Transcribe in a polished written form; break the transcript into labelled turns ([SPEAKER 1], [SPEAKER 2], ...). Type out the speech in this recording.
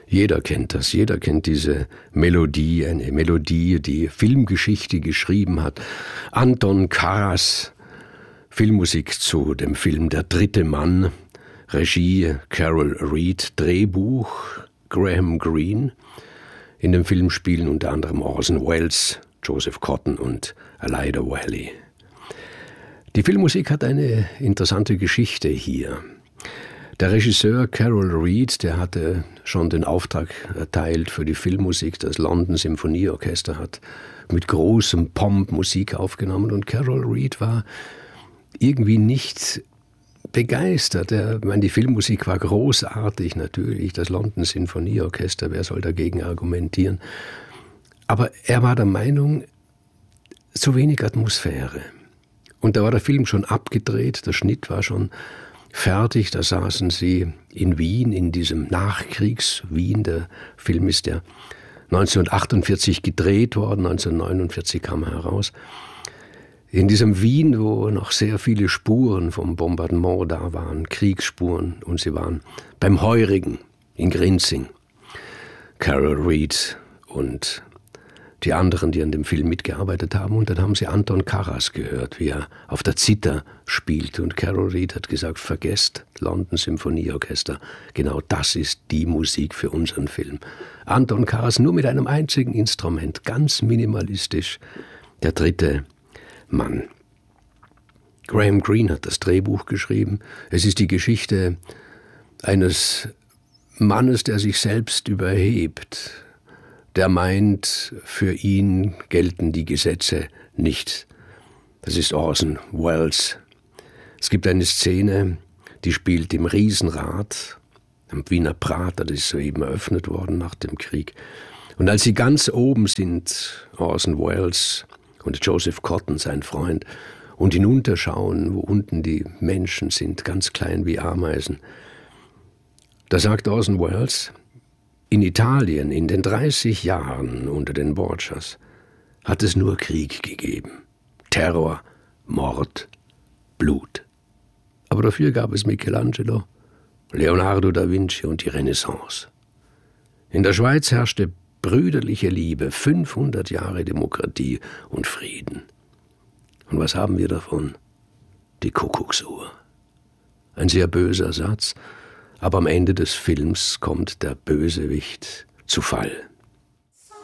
[SPEAKER 1] Jeder kennt das, jeder kennt diese Melodie, eine Melodie, die Filmgeschichte geschrieben hat. Anton Karas, Filmmusik zu dem Film Der dritte Mann, Regie Carol Reed, Drehbuch Graham Greene. In dem Film spielen unter anderem Orson Welles, Joseph Cotten und Elijah Wally. Die Filmmusik hat eine interessante Geschichte hier. Der Regisseur Carol Reed, der hatte schon den Auftrag erteilt für die Filmmusik. Das London Symphonieorchester hat mit großem Pomp Musik aufgenommen und Carol Reed war irgendwie nicht begeistert. Die Filmmusik war großartig, natürlich, das London Symphonieorchester, wer soll dagegen argumentieren? Aber er war der Meinung, zu wenig Atmosphäre. Und da war der Film schon abgedreht, der Schnitt war schon fertig, da saßen sie in Wien, in diesem Nachkriegs-Wien. Der Film ist ja 1948 gedreht worden, 1949 kam er heraus. In diesem Wien, wo noch sehr viele Spuren vom Bombardement da waren, Kriegsspuren, und sie waren beim Heurigen in Grinzing. Carol Reed und die anderen, die an dem Film mitgearbeitet haben, und dann haben sie Anton Karas gehört, wie er auf der Zither spielte, und Carol Reed hat gesagt, vergesst London Symphonieorchester, genau das ist die Musik für unseren Film. Anton Karas nur mit einem einzigen Instrument, ganz minimalistisch, der dritte Mann. Graham Greene hat das Drehbuch geschrieben. Es ist die Geschichte eines Mannes, der sich selbst überhebt, der meint, für ihn gelten die Gesetze nicht. Das ist Orson Welles. Es gibt eine Szene, die spielt im Riesenrad am Wiener Prater, das ist soeben eröffnet worden nach dem Krieg. Und als sie ganz oben sind, Orson Welles und Joseph Cotten, sein Freund, und hinunterschauen, wo unten die Menschen sind, ganz klein wie Ameisen, da sagt Orson Welles, in Italien in den 30 Jahren unter den Borgias hat es nur Krieg gegeben. Terror, Mord, Blut. Aber dafür gab es Michelangelo, Leonardo da Vinci und die Renaissance. In der Schweiz herrschte brüderliche Liebe, 500 Jahre Demokratie und Frieden. Und was haben wir davon? Die Kuckucksuhr. Ein sehr böser Satz, aber am Ende des Films kommt der Bösewicht zu Fall.